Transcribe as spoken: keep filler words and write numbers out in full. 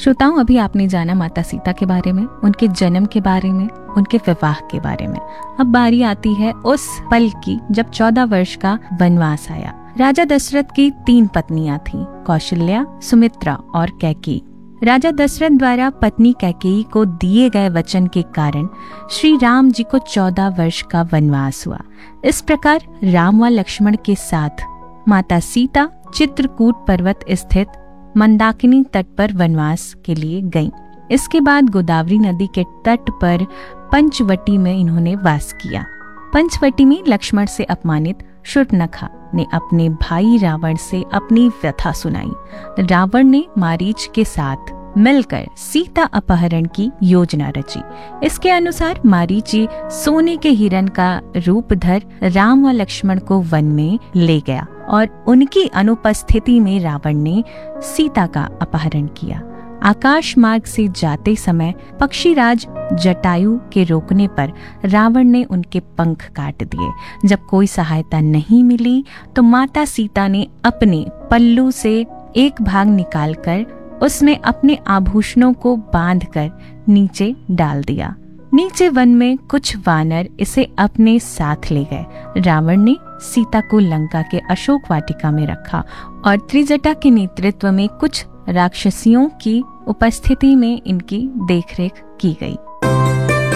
श्रोताओं, अभी आपने जाना माता सीता के बारे में, उनके जन्म के बारे में, उनके विवाह के बारे में। अब बारी आती है उस पल की जब चौदह वर्ष का वनवास आया। राजा दशरथ की तीन पत्नियां थीं, कौशल्या, सुमित्रा और कैकेयी। राजा दशरथ द्वारा पत्नी कैकेयी को दिए गए वचन के कारण श्री राम जी को चौदह वर्ष का वनवास हुआ। इस प्रकार राम व लक्ष्मण के साथ माता सीता चित्रकूट पर्वत स्थित मंदाकिनी तट पर वनवास के लिए गईं। इसके बाद गोदावरी नदी के तट पर पंचवटी में इन्होंने वास किया। पंचवटी में लक्ष्मण से अपमानित शूर्पणखा ने अपने भाई रावण से अपनी व्यथा सुनाई। रावण ने मारीच के साथ मिलकर सीता अपहरण की योजना रची। इसके अनुसार मारीची सोने के हिरण का रूप धर राम व लक्ष्मण को वन में ले गया और उनकी अनुपस्थिति में रावण ने सीता का अपहरण किया। आकाश मार्ग से जाते समय पक्षीराज जटायु के रोकने पर रावण ने उनके पंख काट दिए। जब कोई सहायता नहीं मिली तो माता सीता ने अपने पल्लू से एक भाग निकालकर उसमें अपने आभूषणों को बांधकर नीचे डाल दिया। नीचे वन में कुछ वानर इसे अपने साथ ले गए। रावण ने सीता को लंका के अशोक वाटिका में रखा और त्रिजटा के नेतृत्व में कुछ राक्षसियों की उपस्थिति में इनकी देखरेख की गई।